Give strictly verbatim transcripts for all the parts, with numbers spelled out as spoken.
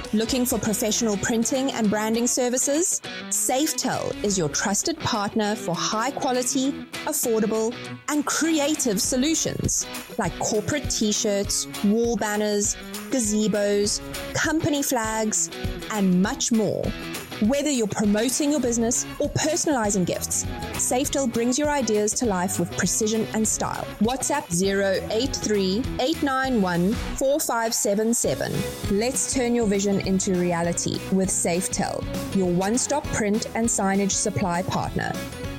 Looking for professional printing and branding services? Safetel is your trusted partner for high quality, affordable, and creative solutions like corporate t-shirts, wall banners, gazebos, company flags, and much more. Whether you're promoting your business or personalizing gifts, Safetel brings your ideas to life with precision and style. WhatsApp zero eight three, eight nine one, four five seven seven. Let's turn your vision into reality with Safetel, your one-stop print and signage supply partner.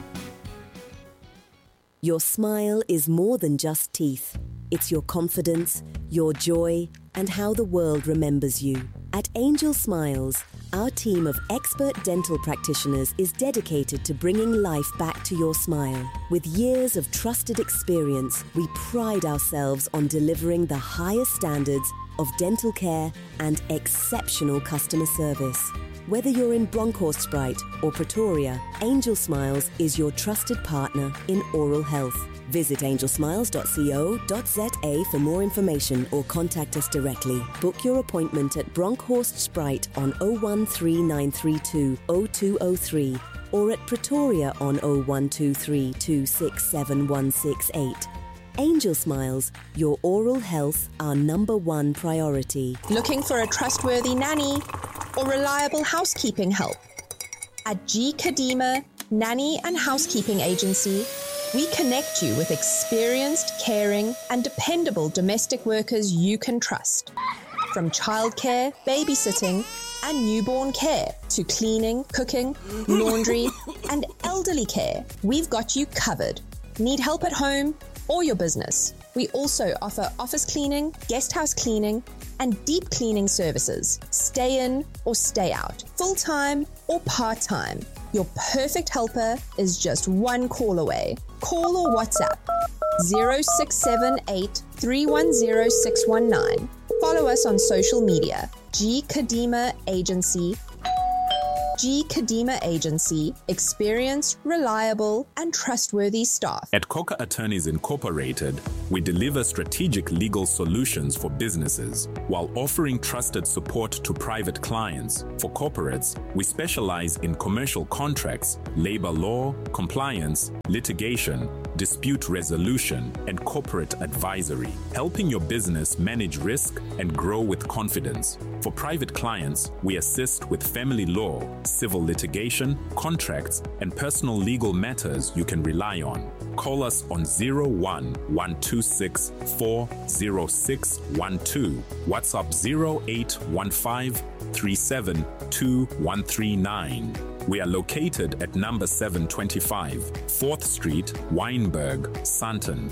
Your smile is more than just teeth. It's your confidence, your joy, and how the world remembers you. At Angel Smiles, our team of expert dental practitioners is dedicated to bringing life back to your smile. With years of trusted experience, we pride ourselves on delivering the highest standards of dental care and exceptional customer service. Whether you're in Bronkhorstspruit or Pretoria, Angel Smiles is your trusted partner in oral health. Visit angel smiles dot co dot za for more information or contact us directly. Book your appointment at Bronkhorstspruit on zero one three nine three two zero two zero three or at Pretoria on zero one two three two six seven one six eight. Angel Smiles, your oral health, our number one priority. Looking for a trustworthy nanny or reliable housekeeping help? At G. Kadima Nanny and Housekeeping Agency, we connect you with experienced, caring, and dependable domestic workers you can trust. From childcare, babysitting, and newborn care to cleaning, cooking, laundry, and elderly care, we've got you covered. Need help at home or your business? We also offer office cleaning, guest house cleaning, and deep cleaning services. Stay in or stay out, full-time or part-time. Your perfect helper is just one call away. Call or WhatsApp zero six seven eight, three one zero six one nine. Follow us on social media. G. Kadima Agency. G. Kadima Agency, experienced, reliable, and trustworthy staff. At Coca Attorneys Incorporated, we deliver strategic legal solutions for businesses while offering trusted support to private clients. For corporates, we specialize in commercial contracts, labor law, compliance, litigation, dispute resolution, and corporate advisory, helping your business manage risk and grow with confidence. For private clients, we assist with family law, civil litigation, contracts, and personal legal matters you can rely on. Call us on zero one one two six four zero six one two, WhatsApp zero eight one five three seven two one three nine. We are located at number seven twenty-five, fourth Street, Wynberg, Sandton.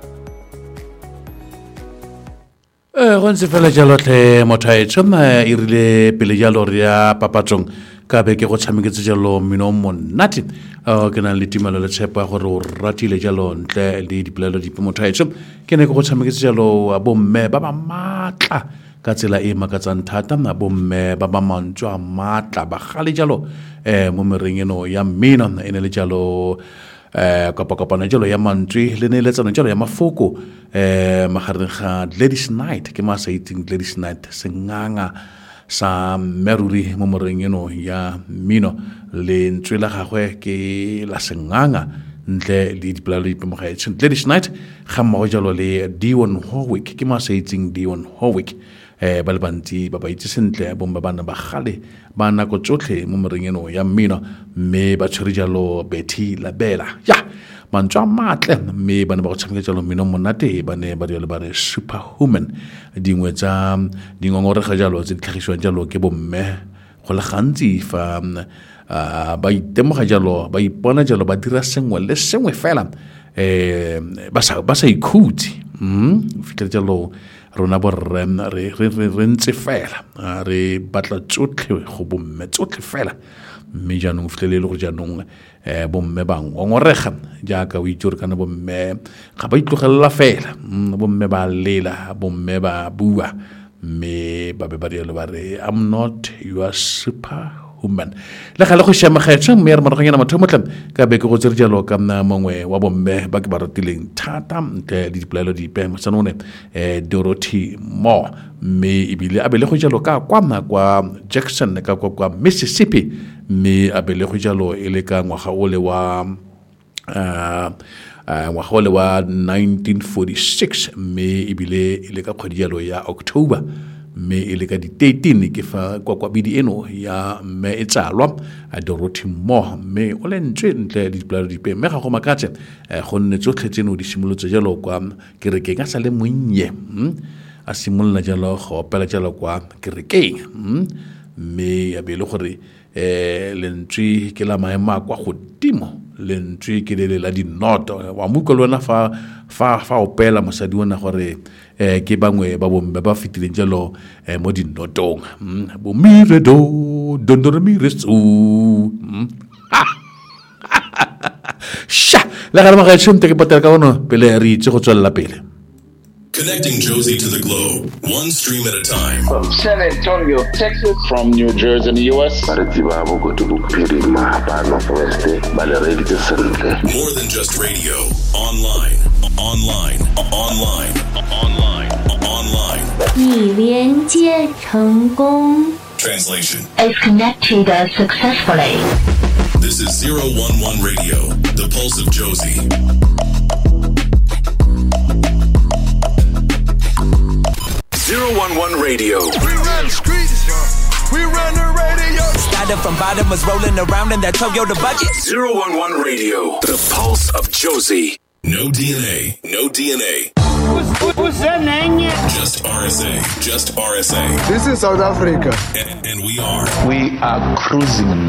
Go ntse fela jalo tle mothaetso na irile pele jalo ya papatsong ka be ke go tshameketse jalo mino monate ke na le timelo le tshepa gore o ratile jalo ntle le dipolelo dipe mothaetso ke ne go tshameketse jalo bomme ba ba matla ka tsela e makatsang thata na bomme ba ba mantswa matla ba gale jalo eh mo mereng eno ya mmino ene le jalo eh kopa kopana jalo ya mantswe le ne le tsana jalo ya mafoko eh magareng ga Ladies Night ke ma sa iting Ladies Night senganga sa meruri mo moreng eno ya mino le ntswela gagwe ke la senganga ntle le dipolelo di pemogetse Ladies Night ga mmo jalo le Dion Howick ke ma sa iting Dion Howick eh ba le bantsi ba ba itse sentle bomba bana ba gale ba nako tsotlhe mo moreng eno ya mmino mme ba tshwere jalo Betty Labela ya mantswa matle mme bana ba go tshameka jalo mmino monate ba ne ba le ba re Superwoman dingwe tsa dingongore ga jalo tse ditlhagiswang jalo ke bomme go le gantsi fa ba itemoga jalo ba ipona jalo ba dira sengwe le sengwe fela eh ba sa ba sa ikhutsi mm fitlhe jalo rona bo re re re ntse fela re batla tsotlhe go bomme tsotlhe fela mme jaanong fitlhele le go jaanong eh bomme ba ngongorega jaaka o itse kana bomme ga ba itlogela fela bomme ba lela bomme ba bua mme ba be ba re ba re I'm not your super human le ga le go shema kgetsa mme re maraganya mathomotla ka be ke go tsere jalo ka mna mongwe wa bomme ba ke ba ratileng thata ntle di dipolelo di pe masanone eh Dorothy Moore mme ibile a be le go jalo ka kwa mna kwa Jackson ka kwa kwa Mississippi mme a be le go jalo e le ka ngwaga o le wa uh ngwaga o le wa nineteen forty-six mme ibile e le ka kgwedi jalo ya October mme e le ka di thirteen ke fa kwa kwa bidi eno ya mme e tsalwa a Dorothy Moore mme o le ntswe ntle di dipolelo di pe mme ga go makatse go nne tsotlhe tseno di simolotse jalo kwa kerekeng a sa le monnye a simolola jalo go opela jalo kwa kerekeng mme ya be le gore eh lentswe ke la maema kwa godimo lentswe ke le la di noto wa muko lona fa fa fa opela mosadi wona gore eh ke bangwe ba bombe ba fitileng jalo eh mo di notong bo mire do dondor mire su sha la ga ma ga tshumte ke patela ka ono pele ri tse go tswela pele. Connecting Josie to the globe, one stream at a time. From San Antonio, Texas. From New Jersey in the U S. More than just radio. Online, online, online, online, online. 已连接成功. Translation. Is connected successfully. This is zero one one Radio, the pulse of Josie. zero one one Radio. We run the streets. We run the radio. Started from bottom, was rolling around in that Toyota budget. zero one one Radio. The pulse of Josie. No D N A. No D N A. What's, what's that name? Just R S A. Just R S A. This is South Africa. And, and we are. We are cruising